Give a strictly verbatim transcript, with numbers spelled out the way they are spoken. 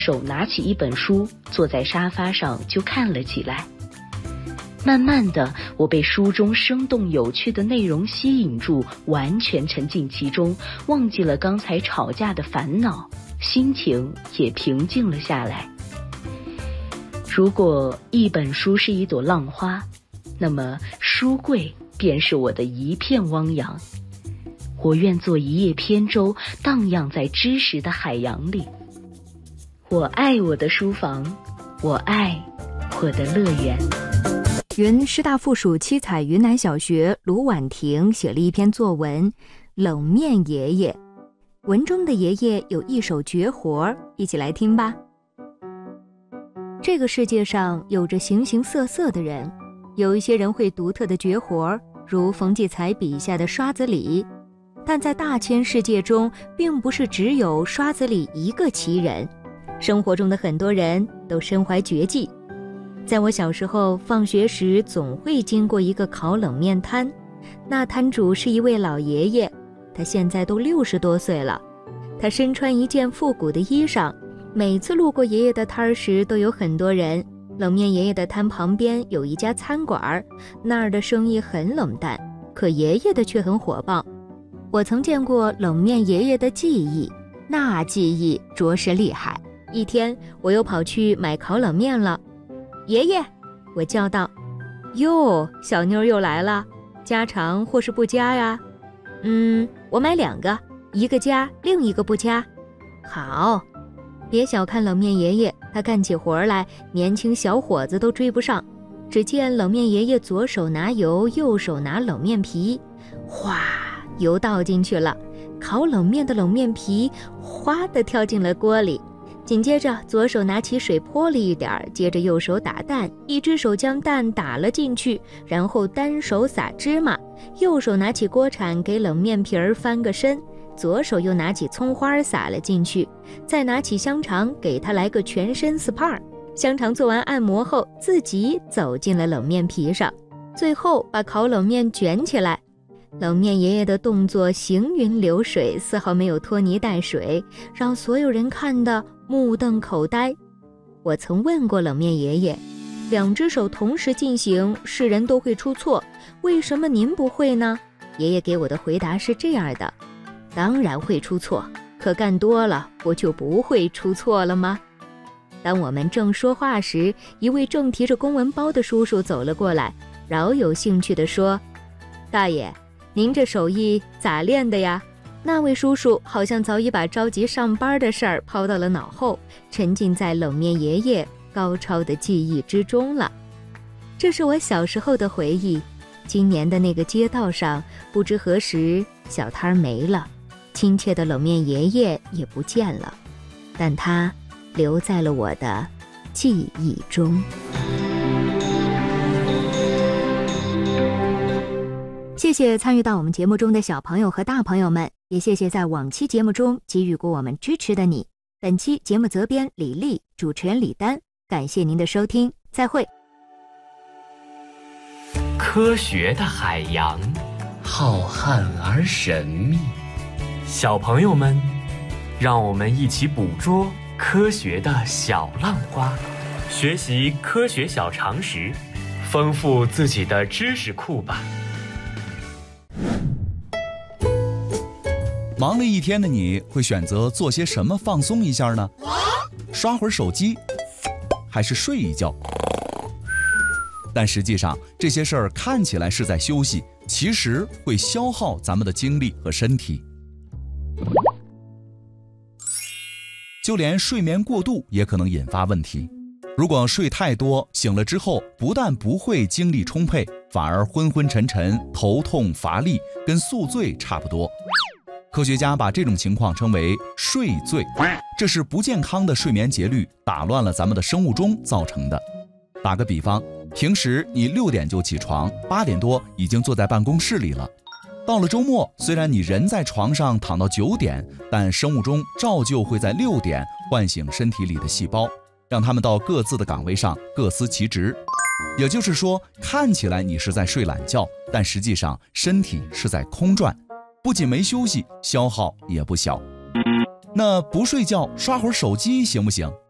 手拿起一本书，坐在沙发上就看了起来。慢慢的，我被书中生动有趣的内容吸引住，完全沉浸其中，忘记了刚才吵架的烦恼，心情也平静了下来。如果一本书是一朵浪花，那么书柜便是我的一片汪洋。我愿做一叶扁舟，荡漾在知识的海洋里。我爱我的书房，我爱我的乐园。 原师大附属七彩云南小学卢婉婷写了一篇作文《冷面爷爷》，文中的爷爷有一手绝活，一起来听吧。这个世界上有着形形色色的人，有一些人会独特的绝活，如冯骥才笔下的刷子李，但在大千世界中，并不是只有刷子李一个奇人，生活中的很多人都身怀绝技。在我小时候，放学时总会经过一个烤冷面摊，那摊主是一位老爷爷，他现在都六十多岁了。他身穿一件复古的衣裳，每次路过爷爷的摊时都有很多人。冷面爷爷的摊旁边有一家餐馆，那儿的生意很冷淡，可爷爷的却很火爆。我曾见过冷面爷爷的技艺，那技艺着实厉害。一天，我又跑去买烤冷面了。爷爷，我叫道。哟，小妞又来了，加肠或是不加呀？嗯，我买两个，一个加，另一个不加。好，别小看冷面爷爷，他干起活来，年轻小伙子都追不上。只见冷面爷爷左手拿油，右手拿冷面皮，哗，油倒进去了，烤冷面的冷面皮哗地跳进了锅里。紧接着左手拿起水泼了一点，接着右手打蛋，一只手将蛋打了进去，然后单手撒芝麻，右手拿起锅铲给冷面皮儿翻个身，左手又拿起葱花撒了进去，再拿起香肠给它来个全身 S P A。 香肠做完按摩后，自己走进了冷面皮上，最后把烤冷面卷起来。冷面爷爷的动作行云流水，丝毫没有拖泥带水，让所有人看得目瞪口呆。我曾问过冷面爷爷，两只手同时进行，是人都会出错，为什么您不会呢？爷爷给我的回答是这样的：当然会出错，可干多了不就不会出错了吗？当我们正说话时，一位正提着公文包的叔叔走了过来，饶有兴趣地说：大爷，您这手艺咋练的呀？那位叔叔好像早已把着急上班的事儿抛到了脑后，沉浸在冷面爷爷高超的技艺之中了。这是我小时候的回忆。今年的那个街道上，不知何时小摊没了，亲切的冷面爷爷也不见了，但他留在了我的记忆中。谢谢参与到我们节目中的小朋友和大朋友们，也谢谢在往期节目中给予过我们支持的你。本期节目责编李丽，主持人李丹，感谢您的收听，再会。 科学的海洋，浩瀚而神秘。小朋友们，让我们一起捕捉科学的小浪花，学习科学小常识，丰富自己的知识库吧。 忙了一天的你会选择做些什么放松一下呢？刷会儿手机，还是睡一觉？但实际上这些事儿看起来是在休息，其实会消耗咱们的精力和身体。就连睡眠过度也可能引发问题。如果睡太多，醒了之后不但不会精力充沛，反而昏昏沉沉、头痛乏力，跟宿醉差不多。科学家把这种情况称为睡醉，这是不健康的睡眠节律打乱了咱们的生物钟造成的。打个比方，平时你六点就起床，八点多已经坐在办公室里了。到了周末，虽然你人在床上躺到九点，但生物钟照旧会在六点唤醒身体里的细胞，让他们到各自的岗位上各司其职。也就是说，看起来你是在睡懒觉，但实际上身体是在空转，不仅没休息，消耗也不小。那不睡觉刷会儿手机行不行？